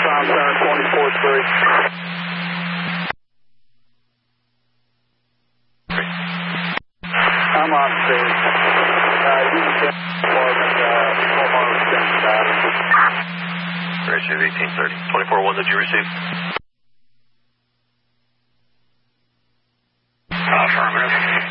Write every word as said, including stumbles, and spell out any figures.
Tom Center twenty-four three. I'm on stage. Uh, you can department, uh, Omar Sensor. Ratio eighteen thirty. twenty-four one, did you receive?